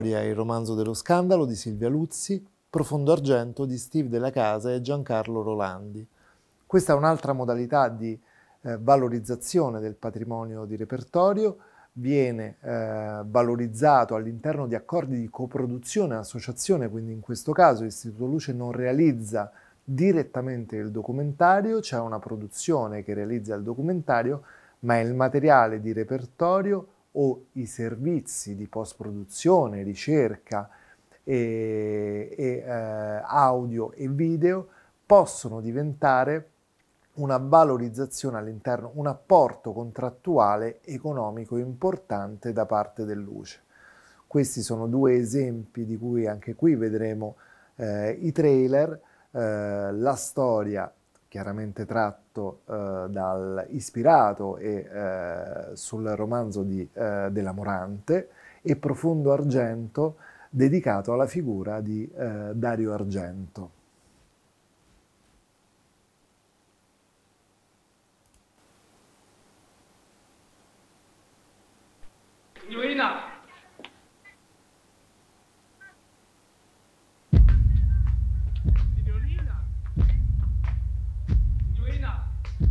Il romanzo dello scandalo di Silvia Luzzi, Profondo argento di Steve Della Casa e Giancarlo Rolandi. Questa è un'altra modalità di valorizzazione del patrimonio di repertorio, viene valorizzato all'interno di accordi di coproduzione e associazione, quindi in questo caso l'Istituto Luce non realizza direttamente il documentario, c'è una produzione che realizza il documentario, ma il materiale di repertorio o i servizi di post-produzione, ricerca audio e video possono diventare una valorizzazione all'interno, un apporto contrattuale economico importante da parte del Luce. Questi sono due esempi di cui anche qui vedremo i trailer, la storia chiaramente tratto ispirato sul romanzo della Morante, e Profondo argento dedicato alla figura di Dario Argento. Signorina! Signorina! Signorina!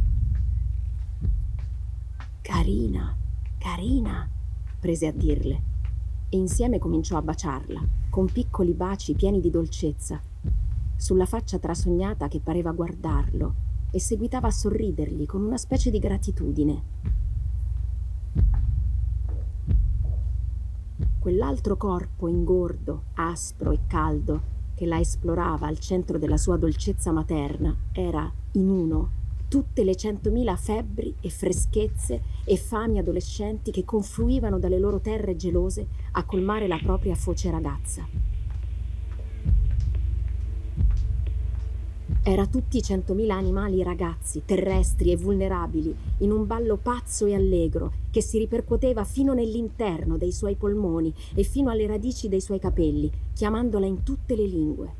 Carina, carina, prese a dirle, e insieme cominciò a baciarla, con piccoli baci pieni di dolcezza, sulla faccia trasognata che pareva guardarlo, e seguitava a sorridergli con una specie di gratitudine. Quell'altro corpo ingordo, aspro e caldo, che la esplorava al centro della sua dolcezza materna, era, in uno, tutte le 100.000 febbri e freschezze e fami adolescenti che confluivano dalle loro terre gelose a colmare la propria foce ragazza. Era tutti i 100.000 animali ragazzi, terrestri e vulnerabili, in un ballo pazzo e allegro che si ripercuoteva fino nell'interno dei suoi polmoni e fino alle radici dei suoi capelli, chiamandola in tutte le lingue.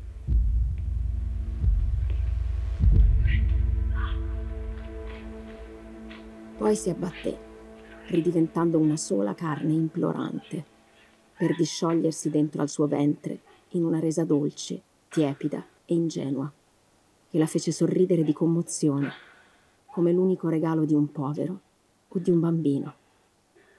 Poi si abbatté, ridiventando una sola carne implorante, per disciogliersi dentro al suo ventre in una resa dolce, tiepida e ingenua, che la fece sorridere di commozione, come l'unico regalo di un povero o di un bambino.